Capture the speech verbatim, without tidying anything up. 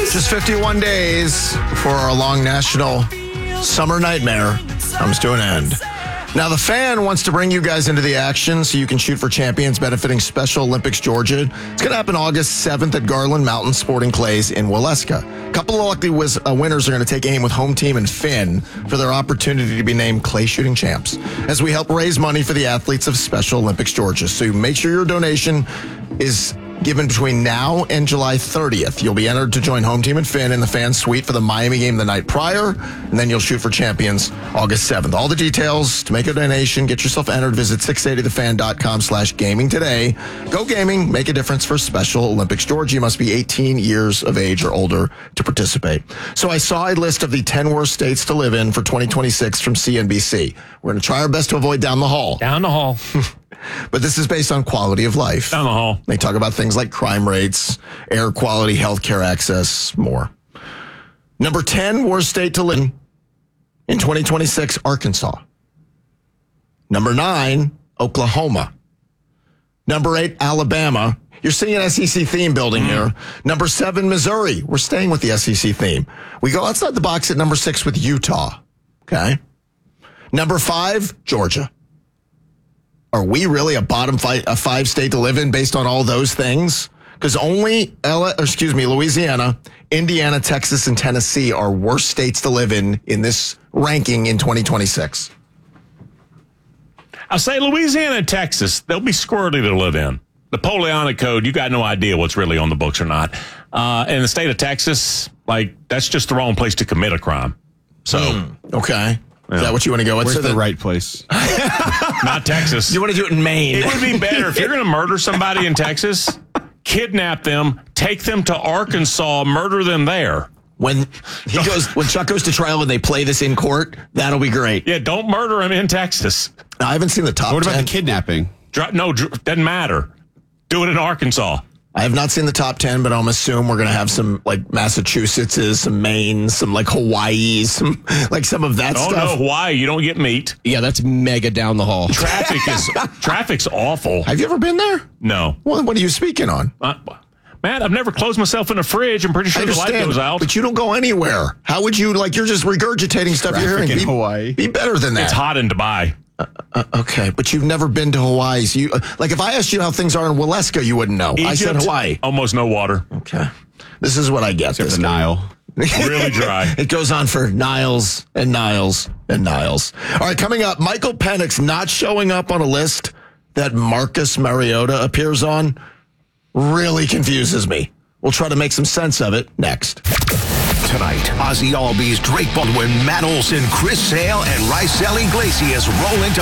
Just fifty-one days before our long national summer nightmare comes to an end. Now, the Fan wants to bring you guys into the action so you can shoot for champions benefiting Special Olympics Georgia. It's going to happen August seventh at Garland Mountain Sporting Clays in Waleska. A couple of lucky wiz- uh, winners are going to take aim with home team and Finn for their opportunity to be named clay shooting champs as we help raise money for the athletes of Special Olympics Georgia. So make sure your donation is given between now and July thirtieth. You'll be entered to join home team and Finn in the Fan Suite for the Miami game the night prior, and then you'll shoot for champions August seventh. All the details to make a donation, get yourself entered, visit six eighty the fan dot com slash gaming today. Go gaming, make a difference for Special Olympics Georgia. You must be eighteen years of age or older to participate. So I saw a list of the ten worst states to live in for twenty twenty-six from C N B C. We're going to try our best to avoid down the hall. Down the hall. But this is based on quality of life. Down the hall. They talk about things like crime rates, air quality, healthcare access, more. Number ten, worst state to live in in twenty twenty-six, Arkansas. Number nine, Oklahoma. Number eight, Alabama. You're seeing an S E C theme building mm. here. Number seven, Missouri. We're staying with the S E C theme. We go outside the box at number six with Utah. Okay. Number five, Georgia. Are we really a bottom five, a five state to live in based on all those things? Because only, L- or excuse me, Louisiana, Indiana, Texas, and Tennessee are worst states to live in in this ranking in twenty twenty-six. I'll say Louisiana and Texas, they'll be squirrely to live in. The Napoleonic Code, you got no idea what's really on the books or not. Uh, in the state of Texas, like, that's just the wrong place to commit a crime. So, mm, okay. Yeah. Is that what you want to go with? Where's so the that, right place? Not Texas. You want to do it in Maine. It would be better if you're going to murder somebody in Texas, kidnap them, take them to Arkansas, murder them there. When he goes, when Chuck goes to trial and they play this in court, that'll be great. Yeah, don't murder him in Texas. Now, I haven't seen the top What about ten. the kidnapping? Dr- no, dr- doesn't matter. Do it in Arkansas. I have not seen the top ten, but I'm assuming we're going to have some like Massachusettses, some Maine, some like Hawaii, some like some of that Oh stuff. no, why? You don't get meat. Yeah, that's mega down the hall. Traffic is traffic's awful. Have you ever been there? No. Well, what are you speaking on? Uh, Matt, I've never closed myself in a fridge. I'm pretty sure I the light understand, goes out. but you don't go anywhere. How would you, like, you're just regurgitating stuff Traffic you're hearing. in Be, Hawaii. Be better than that. It's hot in Dubai. Uh, uh, okay, but you've never been to Hawaii. So you, uh, like, if I asked you how things are in Waleska, you wouldn't know. I said Egypt, Hawaii. Almost no water. Okay. This is what I get. Except This the guy. Nile. Really dry. It goes on for Niles and Niles and Niles. All right, coming up, Michael Penix not showing up on a list that Marcus Mariota appears on really confuses me. We'll try to make some sense of it next. Tonight, Ozzy Albies, Drake Baldwin, Matt Olson, Chris Sale, and Rysel Iglesias roll into